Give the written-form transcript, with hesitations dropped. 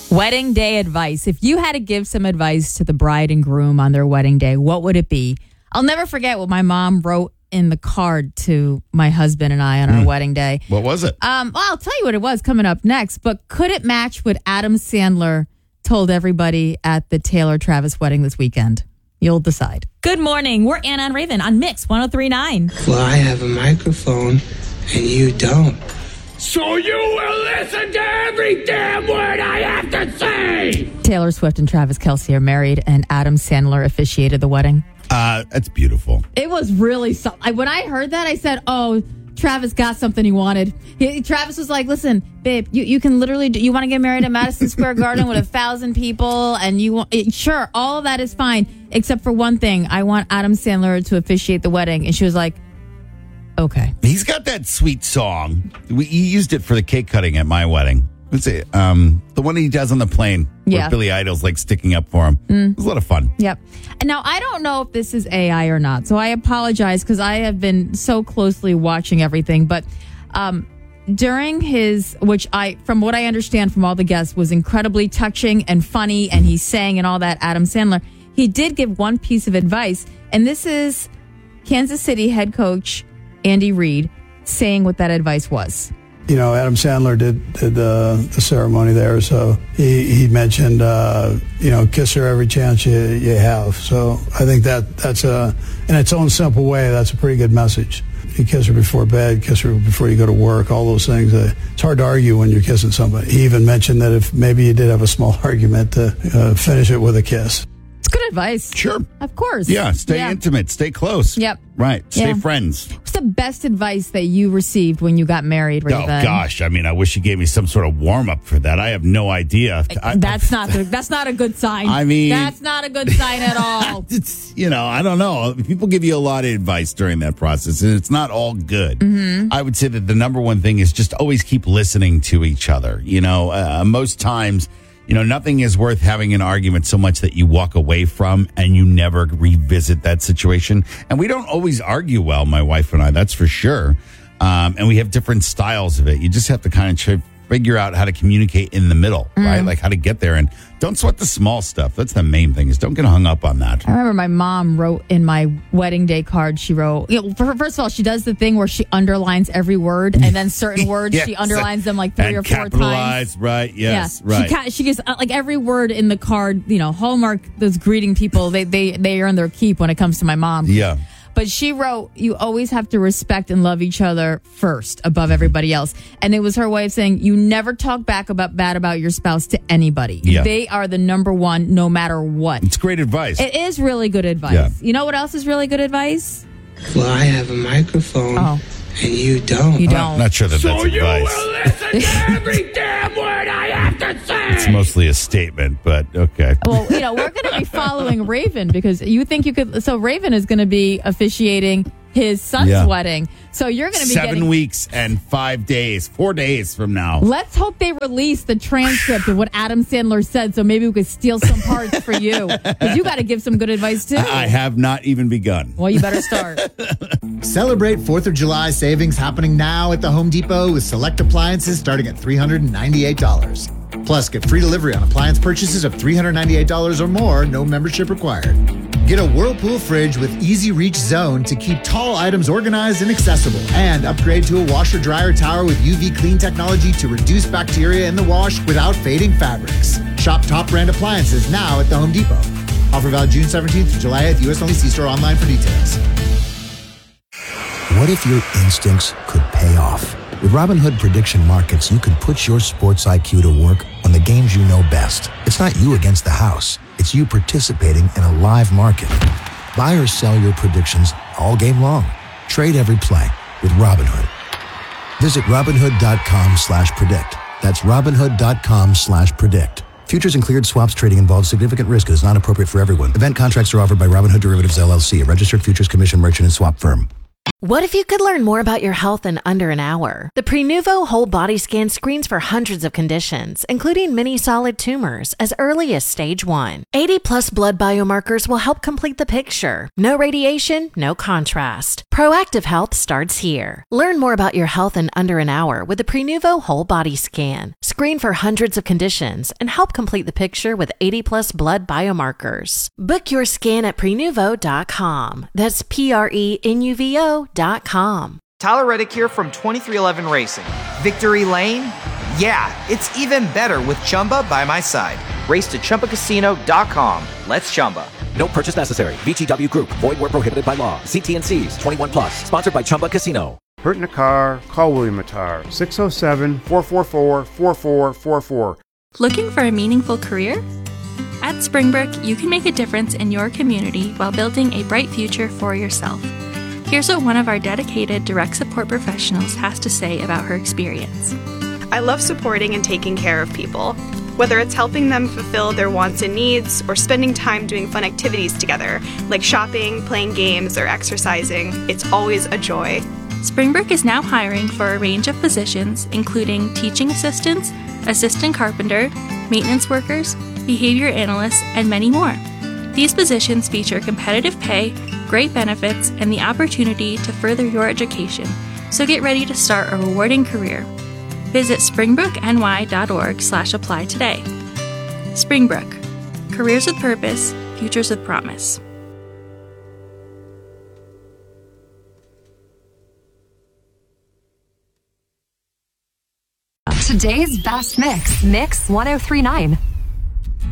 Wedding day advice. If you had to give some advice to the bride and groom on their wedding day, what would it be? I'll never forget what my mom wrote in the card to my husband and I on our wedding day. What was it? Well, I'll tell you what it was coming up next, but could it match what Adam Sandler told everybody at the Taylor Travis wedding this weekend? You'll decide. Good morning. We're Anna and Raven on Mix 103.9. Well, I have a microphone and you don't. So you will listen to every damn word I have to say. Taylor Swift and Travis Kelce are married, and Adam Sandler officiated the wedding. That's beautiful. It was really when I heard that, I said, "Oh, Travis got something he wanted." Travis was like, "Listen, babe, you can literally you want to get married at Madison Square Garden with 1,000 people, and you want sure, all of that is fine, except for one thing. I want Adam Sandler to officiate the wedding." And she was like, "Okay." He's got that sweet song. He used it for the cake cutting at my wedding. Let's see, the one he does on the plane, where Billy Idol's like sticking up for him. It was a lot of fun. Yep. And now I don't know if this is AI or not, so I apologize because I have been so closely watching everything. But during his, from what I understand from all the guests, was incredibly touching and funny, and he sang and all that. Adam Sandler, he did give one piece of advice, and this is Kansas City head coach Andy Reid saying what that advice was. You know, Adam Sandler did the ceremony there, so he mentioned, kiss her every chance you have. So I think that's in its own simple way, that's a pretty good message. You kiss her before bed, kiss her before you go to work, all those things. It's hard to argue when you're kissing somebody. He even mentioned that if maybe you did have a small argument, to finish it with a kiss. It's good advice. Sure. Of course. Yeah, stay intimate, stay close. Yep. Right, stay friends. What's the best advice that you received when you got married, Raven? Oh, gosh. I mean, I wish you gave me some sort of warm-up for that. I have no idea. That's not a good sign. I mean... That's not a good sign at all. It's, I don't know. People give you a lot of advice during that process, and it's not all good. Mm-hmm. I would say that the number one thing is just always keep listening to each other. Most times... nothing is worth having an argument so much that you walk away from and you never revisit that situation. And we don't always argue well, my wife and I, that's for sure. And we have different styles of it. You just have to kind of figure out how to communicate in the middle, right? Like how to get there. And don't sweat the small stuff. That's the main thing, is don't get hung up on that. I remember my mom wrote in my wedding day card, she wrote, first of all, she does the thing where she underlines every word, and then certain words, yes. she underlines them like 3 or 4 times. Right, yes, yeah. right. She gets, like every word in the card, Hallmark, those greeting people, they earn their keep when it comes to my mom. Yeah. But she wrote, you always have to respect and love each other first above everybody else. And it was her way of saying, you never talk bad about your spouse to anybody. Yeah. They are the number one no matter what. It's great advice. It is really good advice. Yeah. You know what else is really good advice? Well, I have a microphone and you don't. You don't. I'm not sure that's So you advice. will listen to every damn word I have to say. It's mostly a statement, but okay. Well, we're going to be following Raven because you think you could. So Raven is going to be officiating his son's wedding. So you're going to be 7 weeks and 5 days, 4 days from now. Let's hope they release the transcript of what Adam Sandler said, so maybe we could steal some parts for you. Because you got to give some good advice too. I have not even begun. Well, you better start. Celebrate 4th of July savings happening now at the Home Depot with select appliances starting at $398. Plus, get free delivery on appliance purchases of $398 or more, no membership required. Get a Whirlpool fridge with Easy Reach Zone to keep tall items organized and accessible. And upgrade to a washer-dryer tower with UV clean technology to reduce bacteria in the wash without fading fabrics. Shop top brand appliances now at the Home Depot. Offer valid June 17th through July 8th. U.S. only. See store online for details. What if your instincts could pay off? With Robinhood Prediction Markets, you can put your sports IQ to work on the games you know best. It's not you against the house. It's you participating in a live market. Buy or sell your predictions all game long. Trade every play with Robinhood. Visit Robinhood.com/predict. That's Robinhood.com/predict. Futures and cleared swaps trading involves significant risk and is not appropriate for everyone. Event contracts are offered by Robinhood Derivatives LLC, a registered futures commission merchant and swap firm. What if you could learn more about your health in under an hour? The Prenuvo Whole Body Scan screens for hundreds of conditions, including many solid tumors, as early as stage 1. 80-plus blood biomarkers will help complete the picture. No radiation, no contrast. Proactive health starts here. Learn more about your health in under an hour with the Prenuvo Whole Body Scan. Screen for hundreds of conditions and help complete the picture with 80-plus blood biomarkers. Book your scan at Prenuvo.com. That's Prenuvo.com. Tyler Reddick here from 2311 Racing. Victory Lane? Yeah, it's even better with Chumba by my side. Race to ChumbaCasino.com. Let's Chumba. No purchase necessary. VGW Group. Void where prohibited by law. See T&Cs. 21 plus. Sponsored by Chumba Casino. Hurt in a car? Call William Attar. 607-444-4444. Looking for a meaningful career? At Springbrook, you can make a difference in your community while building a bright future for yourself. Here's what one of our dedicated direct support professionals has to say about her experience. I love supporting and taking care of people. Whether it's helping them fulfill their wants and needs or spending time doing fun activities together, like shopping, playing games, or exercising, it's always a joy. Springbrook is now hiring for a range of positions, including teaching assistants, assistant carpenter, maintenance workers, behavior analysts, and many more. These positions feature competitive pay, great benefits, and the opportunity to further your education, so get ready to start a rewarding career. Visit springbrookny.org/apply today. Springbrook. Careers with purpose, futures with promise. Today's best mix, Mix 1039.